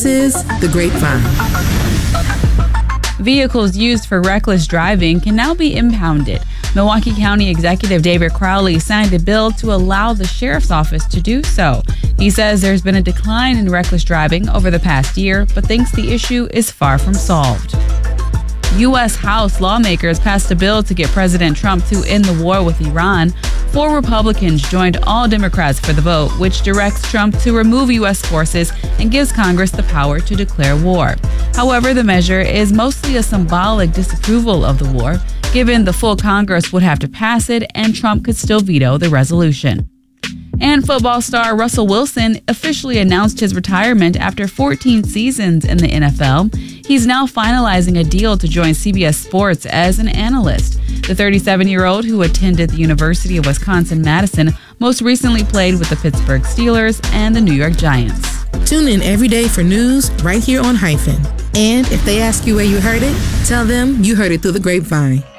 This is The Grapevine. Vehicles used for reckless driving can now be impounded. Milwaukee County Executive David Crowley signed a bill to allow the sheriff's office to do so. He says there's been a decline in reckless driving over the past year, but thinks the issue is far from solved. U.S. House lawmakers passed a bill to get President Trump to end the war with Iran. 4 Republicans joined all Democrats for the vote, which directs Trump to remove U.S. forces and gives Congress the power to declare war. However, the measure is mostly a symbolic disapproval of the war, given the full Congress would have to pass it and Trump could still veto the resolution. And football star Russell Wilson officially announced his retirement after 14 seasons in the NFL. He's now finalizing a deal to join CBS Sports as an analyst. The 37-year-old, who attended the University of Wisconsin-Madison, most recently played with the Pittsburgh Steelers and the New York Giants. Tune in every day for news right here on Hyphen. And if they ask you where you heard it, tell them you heard it through the grapevine.